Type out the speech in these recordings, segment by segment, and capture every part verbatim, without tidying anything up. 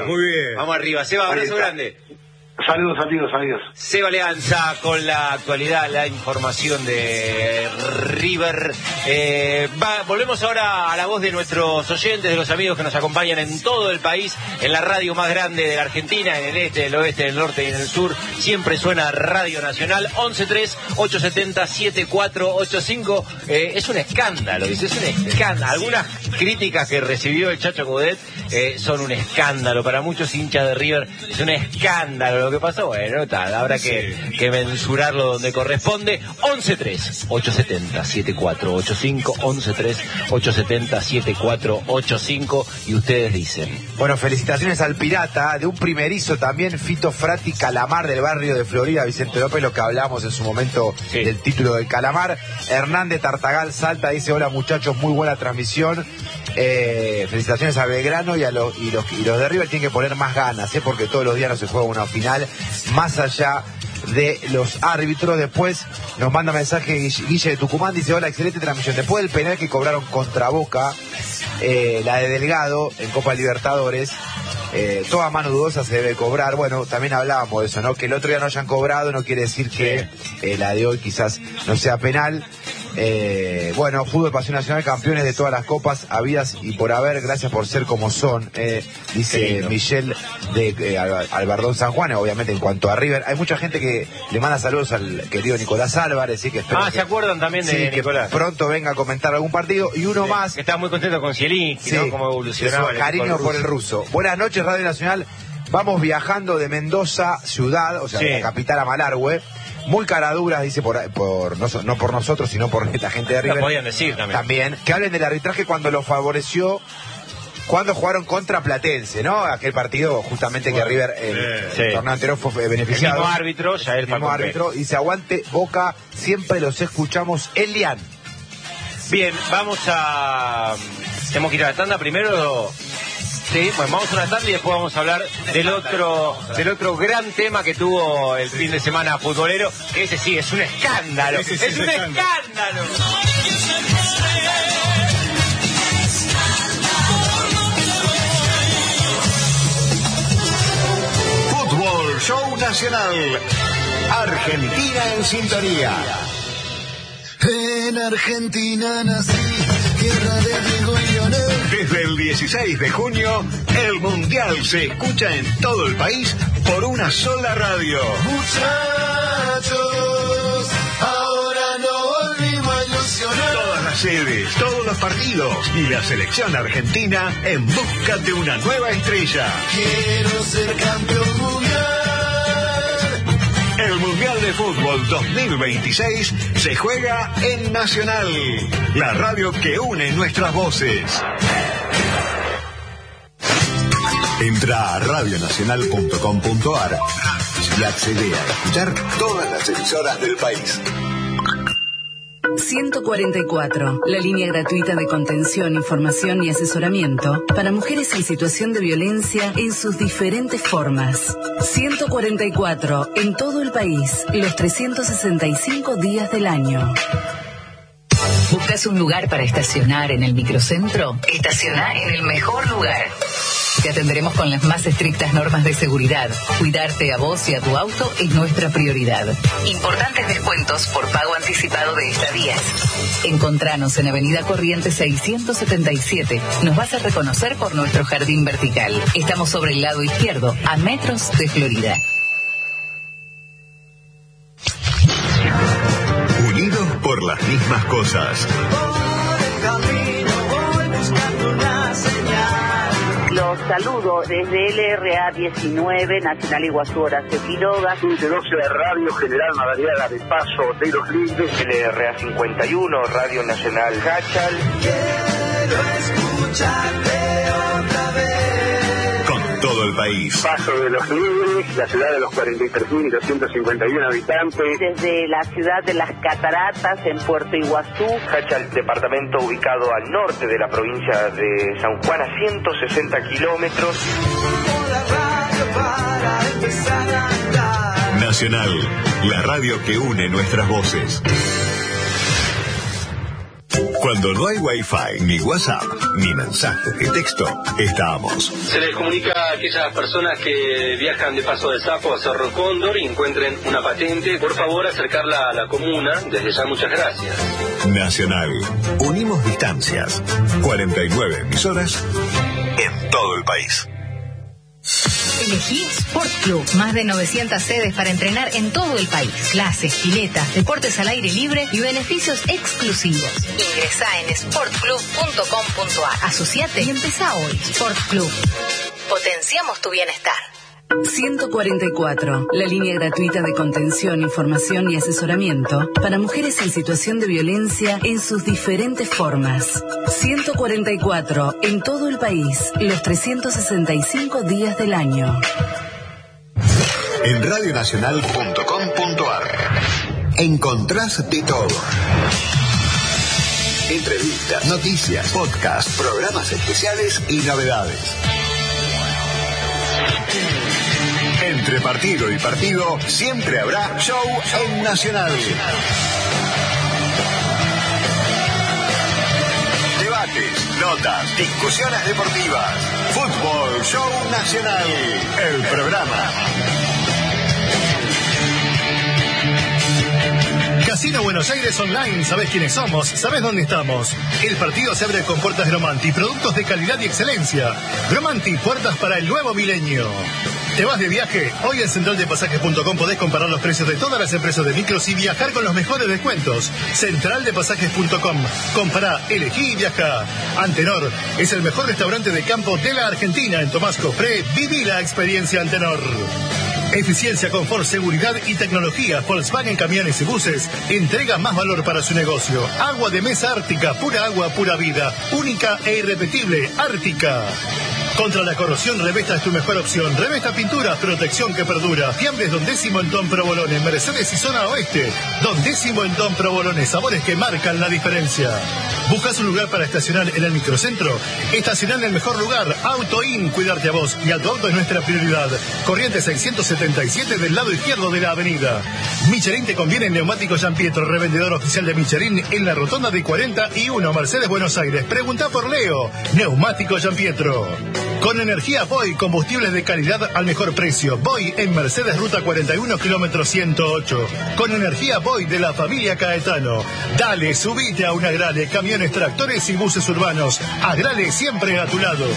Muy bien. Vamos arriba. Seba, abrazo grande. Saludos, amigos, amigos. Seba Leanza con la actualidad, la información de River. Eh, va, volvemos ahora a la voz de nuestros oyentes, de los amigos que nos acompañan en todo el país, en la radio más grande de la Argentina, en el este, el oeste, el norte y en el sur. Siempre suena Radio Nacional. once tres, ocho siete cero, siete cuatro ocho cinco. Eh, es un escándalo, dice, es un escándalo. Algunas críticas que recibió el Chacho Coudet eh, son un escándalo. Para muchos hinchas de River es un escándalo lo que pasó. Bueno, tal, habrá que, sí. que mensurarlo donde corresponde. once tres, ocho siete cero, siete cuatro ocho cinco, once tres, ocho siete cero, siete cuatro ocho cinco, y ustedes dicen. Bueno, felicitaciones al Pirata, de un primerizo también, Fito Frati Calamar del barrio de Florida, Vicente López, lo que hablamos en su momento sí. del título del Calamar. Hernández Tartagal Salta dice: hola muchachos, muy buena transmisión. Eh, felicitaciones a Belgrano y a los, y los y los de River tienen que poner más ganas, ¿eh? Porque todos los días no se juega una final, más allá de los árbitros. Después nos manda mensaje Guille de Tucumán, dice: hola, excelente transmisión. Después del penal que cobraron contra Boca, eh, la de Delgado en Copa Libertadores, eh, toda mano dudosa se debe cobrar. Bueno, también hablábamos de eso, ¿no? Que el otro día no hayan cobrado no quiere decir que eh, la de hoy quizás no sea penal. Eh, bueno, Fútbol Pasión Nacional, campeones de todas las copas habidas y por haber, gracias por ser como son, eh, dice sí, Michelle de eh, Albardón San Juan. Obviamente en cuanto a River, hay mucha gente que le manda saludos al querido Nicolás Álvarez, sí, que espero ah, que, ¿se acuerdan también de sí, Nicolás? Que pronto venga a comentar algún partido. Y uno sí, más que está muy contento con Zielinski, sí, ¿no? Cómo evolucionaba el cariño por el ruso. Buenas noches, Radio Nacional. Vamos viajando de Mendoza, ciudad, o sea, sí. de la capital a Malargüe. Muy caraduras, dice, por, por no, no por nosotros, sino por esta gente de River. Lo podían decir también. También, que hablen del arbitraje cuando lo favoreció, cuando jugaron contra Platense, ¿no? Aquel partido justamente bueno, que River, el, sí. el torneo anterior fue beneficiado. El mismo árbitro, ya el mismo árbitro, dice: aguante Boca, siempre los escuchamos. Elian. Bien, vamos a... ¿Tenemos que ir a la tanda primero? Sí, bueno, vamos a una tanda y después vamos a hablar del otro del otro gran tema que tuvo el fin de semana futbolero, que ese sí, es un escándalo, es, es un escándalo. escándalo. Fútbol Show Nacional, Argentina en sintonía. En Argentina nací, tierra de Diego y Lionel. Desde el dieciséis de junio, el Mundial se escucha en todo el país por una sola radio. Muchachos, ahora no volvimos a ilusionar. Todas las sedes, todos los partidos y la selección argentina en busca de una nueva estrella. Quiero ser campeón mundial. El Mundial de Fútbol dos mil veintiséis se juega en Nacional, la radio que une nuestras voces. Entra a radio nacional punto com punto a r y accede a escuchar todas las emisoras del país. ciento cuarenta y cuatro, la línea gratuita de contención, información y asesoramiento para mujeres en situación de violencia en sus diferentes formas. ciento cuarenta y cuatro, en todo el país, los trescientos sesenta y cinco días del año. ¿Buscas un lugar para estacionar en el microcentro? Estaciona en el mejor lugar. Te atenderemos con las más estrictas normas de seguridad. Cuidarte a vos y a tu auto es nuestra prioridad. Importantes descuentos por pago anticipado de estadías. Encontranos en Avenida Corrientes seiscientos setenta y siete. Nos vas a reconocer por nuestro jardín vertical. Estamos sobre el lado izquierdo, a metros de Florida. Unidos por las mismas cosas. Los saludo desde L R A diecinueve, Nacional Iguazú, Horacio Quiroga. quince doce de Radio General Madariaga de Paso, de los Lindes. L R A cincuenta y uno, Radio Nacional Hachal. Quiero escucharte otra vez. Con todo el país. Paso de los Lindes, la ciudad de los cuarenta y tres mil doscientos cincuenta y uno habitantes. Desde la ciudad de las Cataratas, en Puerto Iguazú. Hachal, departamento ubicado al norte de la provincia de San Juan, a ciento sesenta kilómetros. Nacional, la radio que une nuestras voces. Cuando no hay wifi, ni WhatsApp, ni mensajes de texto, estamos. Se les comunica a aquellas personas que viajan de Paso del Sapo a Cerro Cóndor y encuentren una patente, por favor acercarla a la comuna. Desde ya muchas gracias. Nacional. Unimos distancias. cuarenta y nueve emisoras en todo el país. Elegí Sport Club. Más de novecientas sedes para entrenar en todo el país. Clases, piletas, deportes al aire libre y beneficios exclusivos. Ingresá en sport club punto com punto a r. Asociate y empezá hoy. Sport Club. Potenciamos tu bienestar. ciento cuarenta y cuatro, la línea gratuita de contención, información y asesoramiento para mujeres en situación de violencia en sus diferentes formas. ciento cuarenta y cuatro, en todo el país, los trescientos sesenta y cinco días del año. En radio nacional punto com punto a r encontrás de todo. Entrevistas, noticias, podcast, programas especiales y novedades. Entre partido y partido siempre habrá show en Nacional. Debates, notas, discusiones deportivas. Fútbol Show Nacional. El programa. Casino Buenos Aires Online, ¿sabés quiénes somos? ¿Sabés dónde estamos? El partido se abre con puertas Gromanti, productos de calidad y excelencia. Gromanti, puertas para el nuevo milenio. ¿Te vas de viaje? Hoy en central de pasajes punto com podés comparar los precios de todas las empresas de micros y viajar con los mejores descuentos. central de pasajes punto com. Compará, elegí y viaja. Antenor es el mejor restaurante de campo de la Argentina. En Tomás Cofré, viví la experiencia Antenor. Eficiencia, confort, seguridad y tecnología. Volkswagen Camiones y Buses entrega más valor para su negocio. Agua de mesa Ártica, pura agua, pura vida. Única e irrepetible, Ártica. Contra la corrosión, Revesta es tu mejor opción. Revesta Pinturas, protección que perdura. Fiambres Don Décimo en Don Provolone, Mercedes y Zona Oeste. Don Décimo en Don Provolone, sabores que marcan la diferencia. ¿Buscas un lugar para estacionar en el microcentro? Estacionar en el mejor lugar. Autoin, cuidarte a vos y a tu auto es nuestra prioridad. Corriente seiscientos setenta y siete del lado izquierdo de la avenida. Michelin te conviene en Neumático San Pietro, revendedor oficial de Michelin en la rotonda de cuarenta y uno, Mercedes, Buenos Aires. Pregunta por Leo. Neumático San Pietro. Con energía Boy, combustibles de calidad al mejor precio. Boy en Mercedes, ruta cuarenta y uno, kilómetro ciento ocho. Con energía Boy de la familia Caetano. Dale, subite a una Agrale, camiones, tractores y buses urbanos. Agrale siempre a tu lado.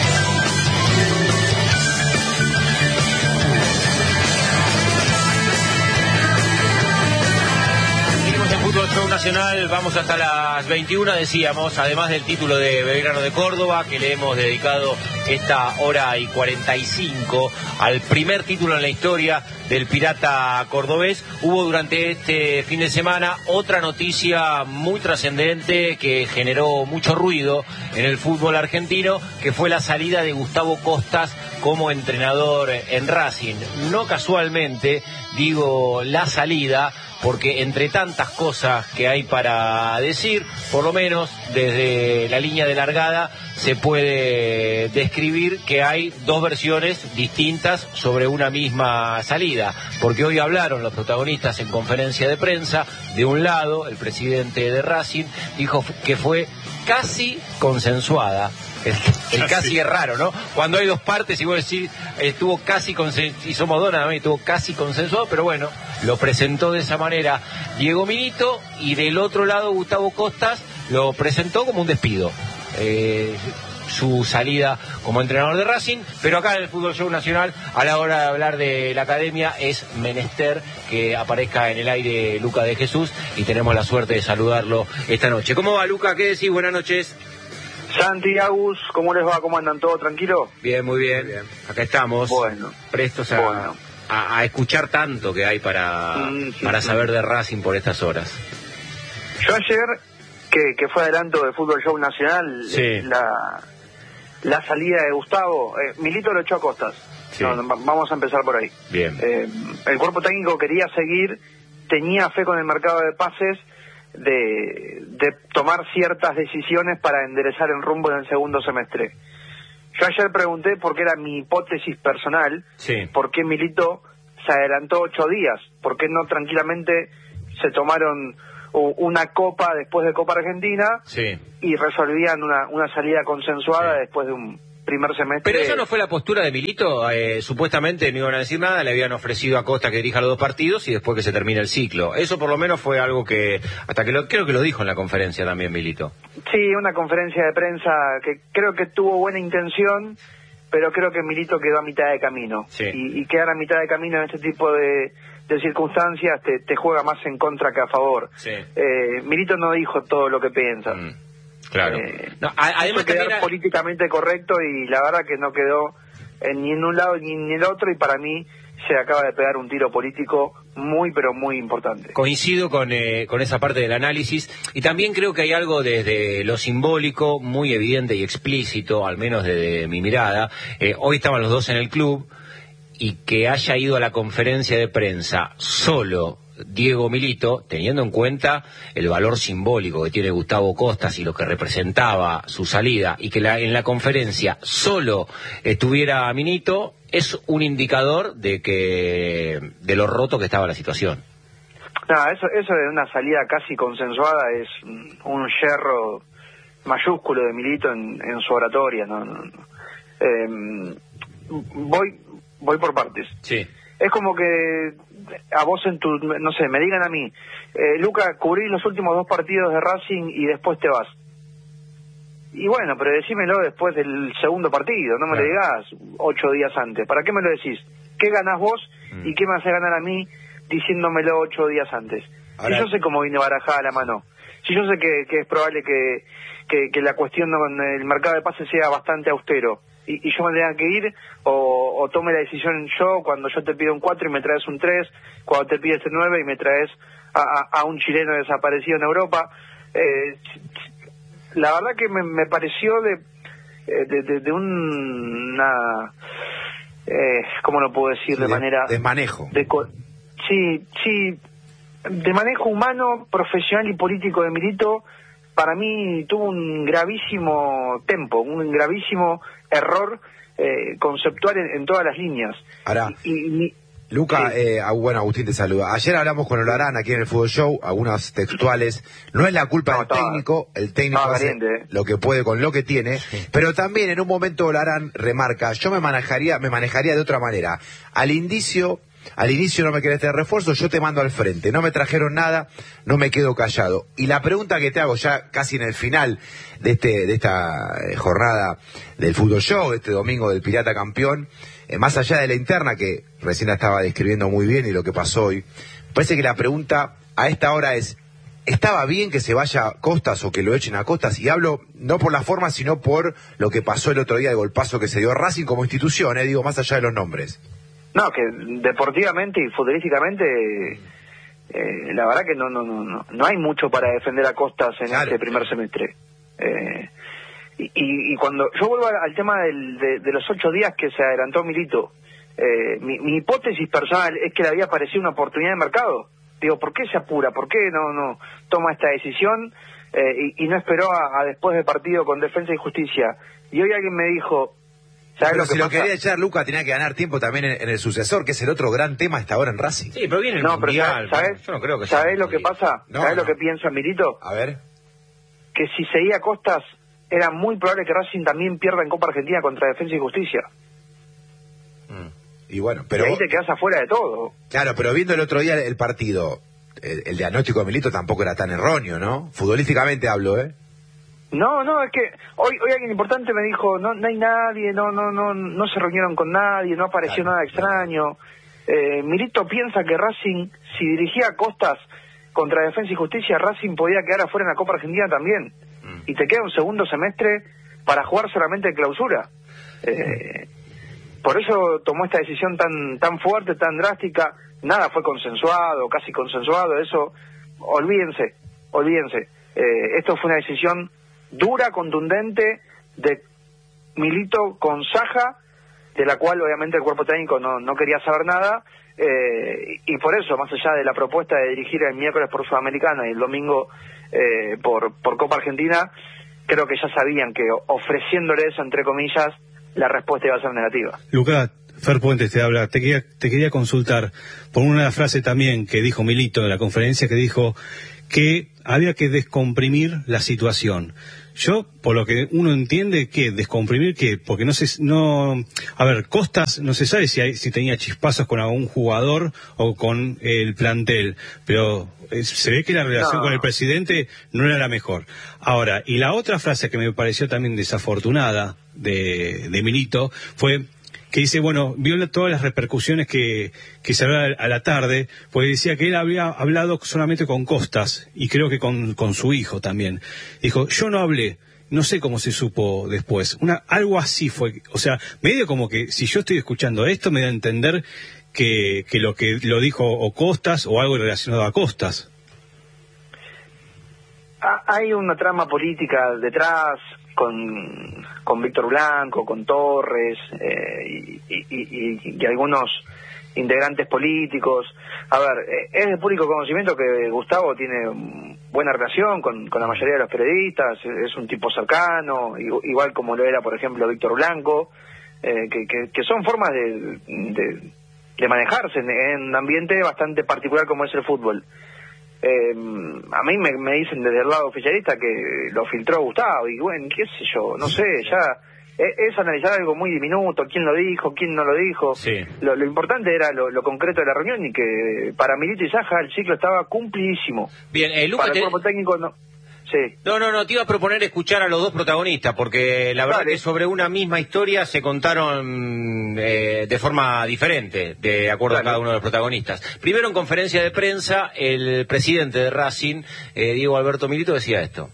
Fútbol Show Nacional, vamos hasta las veintiuna, decíamos, además del título de Belgrano de Córdoba, que le hemos dedicado esta hora y cuarenta y cinco al primer título en la historia del Pirata cordobés. Hubo durante este fin de semana otra noticia muy trascendente que generó mucho ruido en el fútbol argentino, que fue la salida de Gustavo Costas como entrenador en Racing. No casualmente digo la salida, porque entre tantas cosas que hay para decir, por lo menos desde la línea de largada se puede describir que hay dos versiones distintas sobre una misma salida, porque hoy hablaron los protagonistas en conferencia de prensa. De un lado, el presidente de Racing dijo que fue casi consensuada. El, el casi es raro, ¿no? Cuando hay dos partes y vos decís, estuvo casi consensuado, y somos dos nada más, estuvo casi consensuado, pero bueno, lo presentó de esa manera Diego Milito, y del otro lado Gustavo Costas lo presentó como un despido. Eh, su salida como entrenador de Racing, pero acá en el Fútbol Show Nacional, a la hora de hablar de la academia, es menester que aparezca en el aire Luca de Jesús, y tenemos la suerte de saludarlo esta noche. ¿Cómo va, Luca? ¿Qué decís? Buenas noches. Santi, Agus, ¿cómo les va? ¿Cómo andan? ¿Todo tranquilo? Bien, muy bien. Muy bien. Acá estamos, bueno, prestos a, bueno. a, a escuchar tanto que hay para, mm, sí, para sí. saber de Racing por estas horas. Yo ayer, que, que fue adelanto de Fútbol Show Nacional, sí. la, la salida de Gustavo, eh, Milito lo echó a Costas. Sí. No, vamos a empezar por ahí. Bien. Eh, el cuerpo técnico quería seguir, tenía fe con el mercado de pases, De, de tomar ciertas decisiones para enderezar el rumbo en el segundo semestre. Yo ayer pregunté, porque era mi hipótesis personal, sí. por qué Milito se adelantó ocho días, por qué no tranquilamente se tomaron una Copa después de Copa Argentina sí. y resolvían una, una salida consensuada sí. después de un primer semestre. Pero esa no fue la postura de Milito, eh, supuestamente no iban a decir nada, le habían ofrecido a Costa que dirija los dos partidos y después que se termine el ciclo. Eso por lo menos fue algo que, hasta que lo, creo que lo dijo en la conferencia también Milito. Sí, una conferencia de prensa que creo que tuvo buena intención, pero creo que Milito quedó a mitad de camino. Sí. Y, y quedar a mitad de camino en este tipo de, de circunstancias te, te juega más en contra que a favor. Sí. Eh, Milito no dijo todo lo que piensa. Mm. Claro. Eh, no, además quedar era... políticamente correcto y la verdad que no quedó en, ni en un lado ni en el otro y para mí se acaba de pegar un tiro político muy pero muy importante. Coincido con, eh, con esa parte del análisis y también creo que hay algo desde lo simbólico muy evidente y explícito, al menos desde mi mirada. Eh, hoy estaban los dos en el club y que haya ido a la conferencia de prensa solo Diego Milito, teniendo en cuenta el valor simbólico que tiene Gustavo Costas y lo que representaba su salida, y que la, en la conferencia solo estuviera Milito, es un indicador de que de lo roto que estaba la situación. No, eso, eso de una salida casi consensuada es un yerro mayúsculo de Milito en, en su oratoria. No, no, no. Eh, voy, voy por partes. Sí. Es como que a vos en tu, no sé, me digan a mí, eh, Luca, cubrí los últimos dos partidos de Racing y después te vas. Y bueno, pero decímelo después del segundo partido, no me claro. lo digas ocho días antes. ¿Para qué me lo decís? ¿Qué ganás vos mm. y qué me hace ganar a mí diciéndomelo ocho días antes? Ahora... Si yo sé cómo viene barajada la mano, si yo sé que, que es probable que, que, que la cuestión con el mercado de pases sea bastante austero, y, y yo me tenga que ir, o, o tome la decisión yo cuando yo te pido un cuatro y me traes un tres, cuando te pides este nueve y me traes a, a, a un chileno desaparecido en Europa. Eh, la verdad que me, me pareció de, de, de, de una... Eh, ¿cómo lo puedo decir? Sí, de, de manera... De manejo. De, sí, sí, de manejo humano, profesional y político de Milito. Para mí tuvo un gravísimo tempo, un gravísimo error eh, conceptual en, en todas las líneas. Ahora, y, y, Luca, sí. eh, bueno, Agustín te saluda. Ayer hablamos con Olarán aquí en el Fútbol Show, algunas textuales. No es la culpa no, del estaba, técnico, el técnico hace caliente, eh. lo que puede con lo que tiene, sí. Pero también en un momento Olarán remarca, yo me manejaría, me manejaría de otra manera. Al indicio... Al inicio no me querés tener refuerzo, yo te mando al frente. No me trajeron nada, no me quedo callado. Y la pregunta que te hago ya casi en el final de este de esta jornada del Fútbol Show, este domingo del Pirata Campeón, eh, más allá de la interna que recién la estaba describiendo muy bien y lo que pasó hoy, parece que la pregunta a esta hora es, ¿estaba bien que se vaya Costas o que lo echen a Costas? Y hablo no por la forma, sino por lo que pasó el otro día, el golpazo que se dio a Racing como institución, eh, digo, más allá de los nombres. No, que deportivamente y futbolísticamente, eh, la verdad que no, no, no, no hay mucho para defender a Costas en claro. este primer semestre. Eh, y, y cuando yo vuelvo al, al tema del, de, de los ocho días que se adelantó Milito, eh, mi, mi hipótesis personal es que le había parecido una oportunidad de mercado. Digo, ¿por qué se apura? ¿Por qué no, no toma esta decisión eh, y, y no esperó a, a después del partido con Defensa y Justicia? Y hoy alguien me dijo... Pero lo si lo quería echar Luca tenía que ganar tiempo también en, en el sucesor, que es el otro gran tema hasta ahora en Racing. Sí, pero viene el no, mundial. Pero ¿sabes? Yo no creo que ¿Sabés lo que pasa? No, ¿Sabés no. lo que piensa Milito? A ver. Que si seguía Costas, era muy probable que Racing también pierda en Copa Argentina contra Defensa y Justicia. Mm. Y bueno, pero... Y ahí te quedás afuera de todo. Claro, pero viendo el otro día el partido, el, el diagnóstico de Milito tampoco era tan erróneo, ¿no? Futbolísticamente hablo, ¿eh? No, no, es que hoy hoy alguien importante me dijo, no no hay nadie, no no no no se reunieron con nadie, no apareció claro, nada extraño. Eh, Milito piensa que Racing, si dirigía a Costas contra Defensa y Justicia, Racing podía quedar afuera en la Copa Argentina también. Mm. Y te queda un segundo semestre para jugar solamente en clausura. Eh, por eso tomó esta decisión tan tan fuerte, tan drástica. Nada fue consensuado, casi consensuado, eso, olvídense, olvídense. Eh, esto fue una decisión dura, contundente, de Milito con Saja, de la cual obviamente el cuerpo técnico no, no quería saber nada, eh, y por eso, más allá de la propuesta de dirigir el miércoles por Sudamericana y el domingo eh, por, por Copa Argentina, creo que ya sabían que ofreciéndole eso, entre comillas, la respuesta iba a ser negativa. Lucas, Fer Puentes te habla. Te quería, te quería consultar por una frase también que dijo Milito en la conferencia, que dijo que había que descomprimir la situación. Yo, por lo que uno entiende, ¿qué? ¿Descomprimir qué? Porque no sé, no... A ver, Costas, no se sabe si, hay, si tenía chispazos con algún jugador o con el plantel, pero eh, se ve que la relación no. con el presidente no era la mejor. Ahora, y la otra frase que me pareció también desafortunada de, de Milito fue que dice, bueno, vio todas las repercusiones que, que se hablaba a la tarde, pues decía que él había hablado solamente con Costas, y creo que con, con su hijo también. Dijo, yo no hablé, no sé cómo se supo después. Una, algo así fue, o sea, medio como que si yo estoy escuchando esto, me da a entender que, que lo que lo dijo o Costas o algo relacionado a Costas. Hay una trama política detrás, con, con Víctor Blanco, con Torres eh, y, y, y, y algunos integrantes políticos. A ver, eh, es de público conocimiento que Gustavo tiene buena relación con, con la mayoría de los periodistas, es un tipo cercano, igual como lo era, por ejemplo, Víctor Blanco, eh, que, que, que son formas de, de, de manejarse en, en un ambiente bastante particular como es el fútbol. Eh, a mí me, me dicen desde el lado oficialista que lo filtró Gustavo, y bueno, qué sé yo, no sé, ya es, es analizar algo muy diminuto, quién lo dijo, quién no lo dijo. Sí. Lo, lo importante era lo, lo concreto de la reunión, y que para Milito y Saja el ciclo estaba cumplidísimo. Bien, eh, Lucas, para el cuerpo técnico no. Sí. No, no, no, te iba a proponer escuchar a los dos protagonistas, porque la verdad Dale. que sobre una misma historia se contaron eh, de forma diferente, de acuerdo Dale. a cada uno de los protagonistas. Primero, en conferencia de prensa, el presidente de Racing, eh, Diego Alberto Milito, decía esto.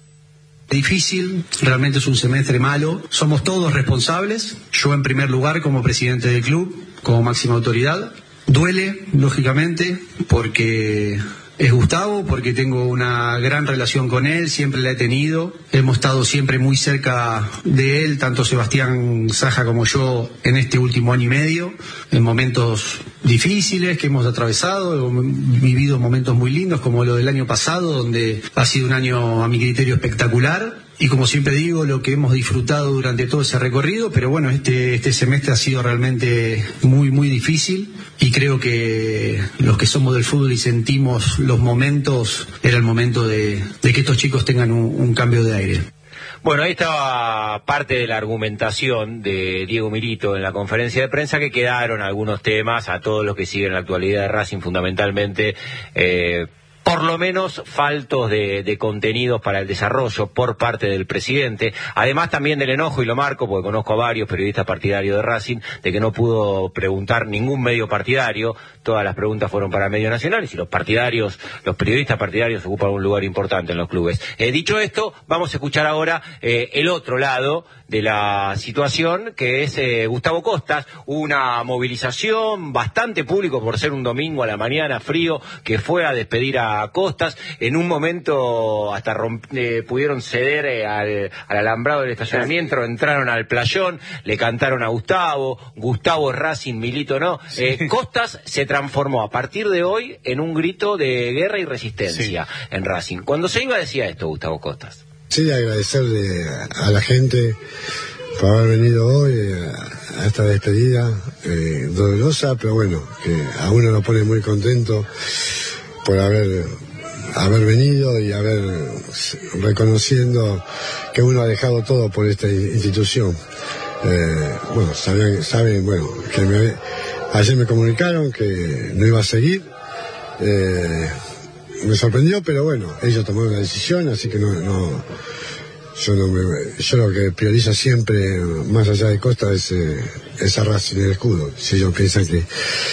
Difícil, realmente es un semestre malo, somos todos responsables, yo en primer lugar como presidente del club, como máxima autoridad. Duele, lógicamente, porque es Gustavo, porque tengo una gran relación con él, siempre la he tenido, hemos estado siempre muy cerca de él, tanto Sebastián Saja como yo, en este último año y medio, en momentos difíciles que hemos atravesado, hemos vivido momentos muy lindos como lo del año pasado, donde ha sido un año a mi criterio espectacular. Y como siempre digo, lo que hemos disfrutado durante todo ese recorrido, pero bueno, este, este semestre ha sido realmente muy, muy difícil, y creo que los que somos del fútbol y sentimos los momentos, era el momento de, de que estos chicos tengan un, un cambio de aire. Bueno, ahí estaba parte de la argumentación de Diego Milito en la conferencia de prensa, que quedaron algunos temas a todos los que siguen la actualidad de Racing, fundamentalmente, eh, por lo menos faltos de, de contenidos para el desarrollo por parte del presidente, además también del enojo, y lo marco porque conozco a varios periodistas partidarios de Racing, de que no pudo preguntar ningún medio partidario, todas las preguntas fueron para medios nacionales, y los partidarios, los periodistas partidarios ocupan un lugar importante en los clubes. Eh, dicho esto, vamos a escuchar ahora eh, el otro lado de la situación, que es eh, Gustavo Costas, una movilización bastante público por ser un domingo a la mañana frío, que fue a despedir a Costas. En un momento hasta romp, eh, pudieron ceder eh, al, al alambrado del estacionamiento, entraron al playón, le cantaron a Gustavo, Gustavo Racing, Milito no. Eh, Costas se transformó a partir de hoy en un grito de guerra y resistencia sí. en Racing. Cuando se iba decía esto Gustavo Costas. Sí, agradecerle a la gente por haber venido hoy a esta despedida eh, dolorosa, pero bueno, que a uno lo pone muy contento por haber haber venido y haber reconociendo que uno ha dejado todo por esta institución. Eh, bueno, saben, saben, bueno, que me, ayer me comunicaron que no iba a seguir. Eh, me sorprendió, pero bueno, ellos tomaron la decisión, así que no, no yo no me, yo lo que priorizo siempre, más allá de Costa, es eh, esa raza en el escudo. Si ellos piensan que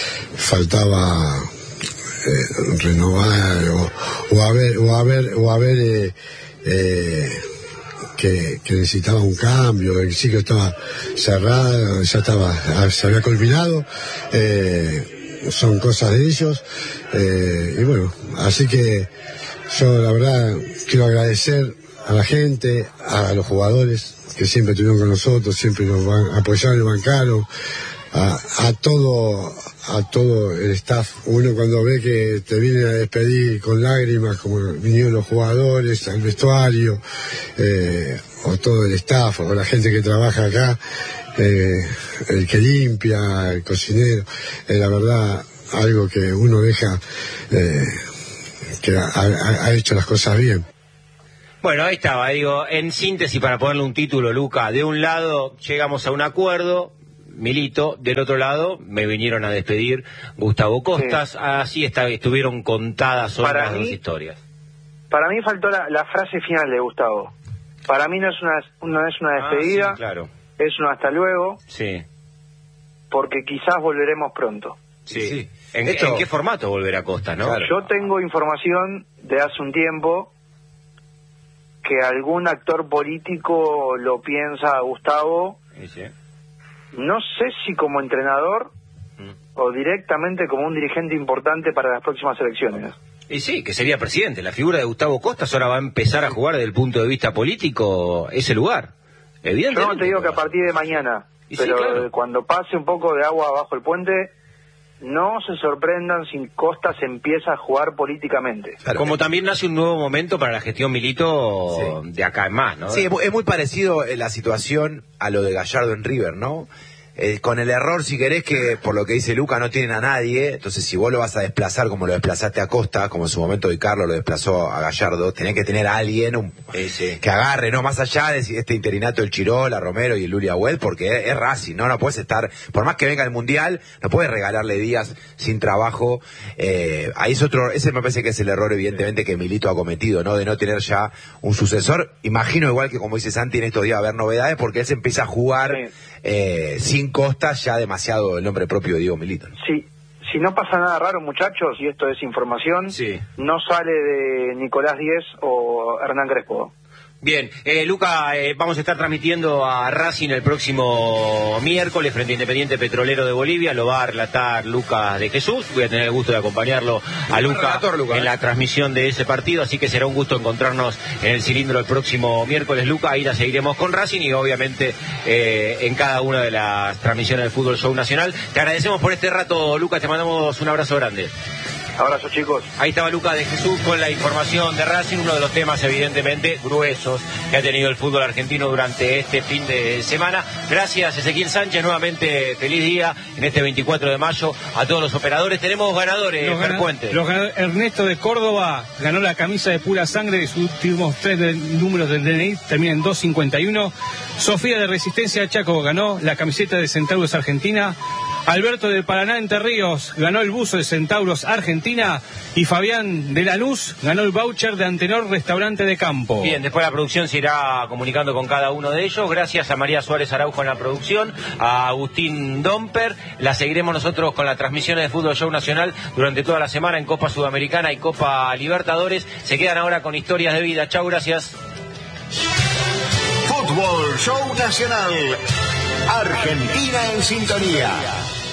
faltaba eh, renovar o, o haber o haber o haber eh, eh, que, que necesitaba un cambio, el ciclo estaba cerrado, ya estaba, se había culminado, eh, son cosas de ellos, eh, y bueno, así que yo la verdad quiero agradecer a la gente, a los jugadores que siempre estuvieron con nosotros, siempre nos van, apoyaron y bancaron, a, a todo a todo el staff. Uno cuando ve que te vienen a despedir con lágrimas, como vinieron los jugadores al vestuario, eh, o todo el staff, o la gente que trabaja acá, eh, el que limpia, el cocinero, eh, la verdad, algo que uno deja eh, que ha, ha, ha hecho las cosas bien. Bueno, ahí estaba, digo, en síntesis, para ponerle un título, Luca, de un lado llegamos a un acuerdo, Milito, del otro lado me vinieron a despedir Gustavo Costas, sí. Así está, estuvieron contadas hoy las dos historias. Para mí faltó la, la frase final de Gustavo. Para mí no es una, no es una despedida, ah, sí, claro. Es una hasta luego, sí. Porque quizás volveremos pronto. Sí, sí. ¿En, Esto... ¿En qué formato volverá Costas, no? Claro. Yo tengo información de hace un tiempo que algún actor político lo piensa a Gustavo, sí. No sé si como entrenador mm. o directamente como un dirigente importante para las próximas elecciones. Y sí, que sería presidente. La figura de Gustavo Costas ahora va a empezar a jugar desde el punto de vista político ese lugar, evidentemente. Yo no te digo que a partir de mañana, y pero sí, claro. Cuando pase un poco de agua bajo el puente, no se sorprendan si Costas empieza a jugar políticamente. Claro. Como también nace un nuevo momento para la gestión Milito, sí. De acá en más, ¿no? Sí, es muy parecido la situación a lo de Gallardo en River, ¿no? Eh, con el error, si querés, que por lo que dice Luca no tienen a nadie, entonces si vos lo vas a desplazar como lo desplazaste a Costa, como en su momento Di Carlo lo desplazó a Gallardo, tenés que tener a alguien un, Ese. que agarre, ¿no? Más allá de este interinato del Chirola, Romero y el Luli Agüed, porque es, es Racing, ¿no? No puedes estar, por más que venga el Mundial, no puedes regalarle días sin trabajo. Eh, ahí es otro, ese me parece que es el error, evidentemente, que Milito ha cometido, ¿no? De no tener ya un sucesor. Imagino, igual que como dice Santi, en estos días va a haber novedades, porque él se empieza a jugar sí. eh, sin Costas, ya demasiado el nombre propio de Diego Milito. Sí, si no pasa nada raro, muchachos, y esto es información, sí. No sale de Nicolás Díez o Hernán Crespo. Bien, eh, Luca, eh, vamos a estar transmitiendo a Racing el próximo miércoles frente a Independiente Petrolero de Bolivia. Lo va a relatar Lucas de Jesús. Voy a tener el gusto de acompañarlo a Luca, relator, Luca en la transmisión de ese partido, así que será un gusto encontrarnos en el cilindro el próximo miércoles, Luca. Ahí la seguiremos con Racing y obviamente eh, en cada una de las transmisiones del Fútbol Show Nacional. Te agradecemos por este rato, Luca, te mandamos un abrazo grande. Abrazo, chicos. Ahí estaba Lucas de Jesús con la información de Racing, uno de los temas evidentemente gruesos que ha tenido el fútbol argentino durante este fin de semana. Gracias, Ezequiel Sánchez, nuevamente feliz día en este veinticuatro de mayo a todos los operadores. Tenemos ganadores, los Fer Puente. Los ganadores, Ernesto de Córdoba ganó la camisa de pura sangre, de sus últimos tres de, números del D N I terminan en dos cincuenta y uno. Sofía de Resistencia Chaco ganó la camiseta de Centauros Argentina. Alberto de Paraná Entre Ríos ganó el buzo de Centauros Argentina y Fabián de Lanús ganó el voucher de Antenor Restaurante de Campo. Bien, después la producción se irá comunicando con cada uno de ellos. Gracias a María Suárez Araujo en la producción, a Agustín Domper. La seguiremos nosotros con las transmisiones de Fútbol Show Nacional durante toda la semana en Copa Sudamericana y Copa Libertadores. Se quedan ahora con historias de vida. Chau, gracias. Fútbol Show Nacional. Argentina en sintonía.